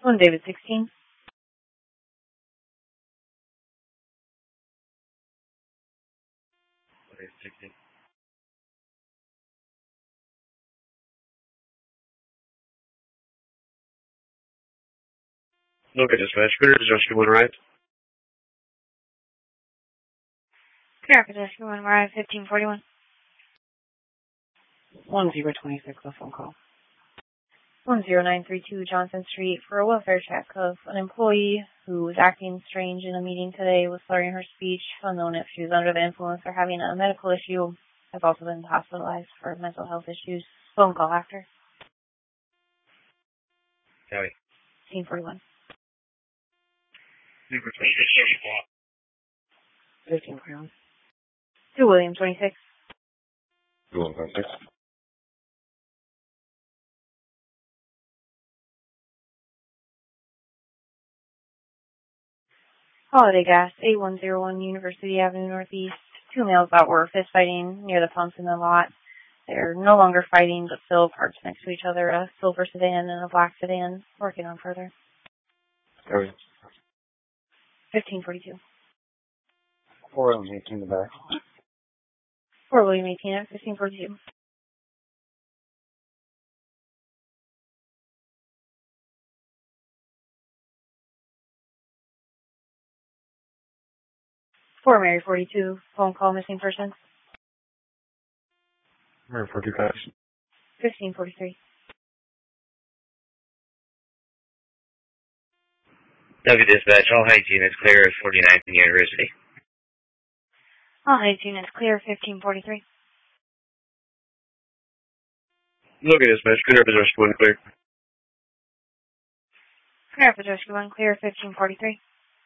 1 David 16. Okay, 16. Okay, dispatch. Clear to rescue one right. Clear for rescue 1 arrive 1541. 1026, a phone call. 10932 Johnson Street for a welfare check of an employee who was acting strange in a meeting today with slurring her speech, unknown if she was under the influence or having a medical issue, has also been hospitalized for mental health issues. Phone call after. Copy. 1541. 1541. 2 William 26. 2156. Holiday Gas, 8101 University Avenue Northeast. 2 males that were fist fighting near the pumps in the lot. They're no longer fighting, but still parked next to each other. A silver sedan and a black sedan. Working on further. Copy. 1542. 418 in the back. 4 William 18 at 1542. For Mary 42, phone call missing person. Mary 45. 1543. W dispatch, all heights units clear at 49th and University. All heights units clear 1543. Okay, dispatch. Clear to rescue one clear. Clear for rescue 1 clear 1543.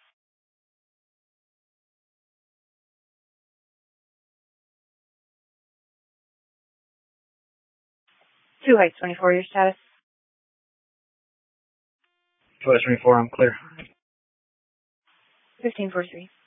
Two heights 24 your status. 24, I'm clear. 1543.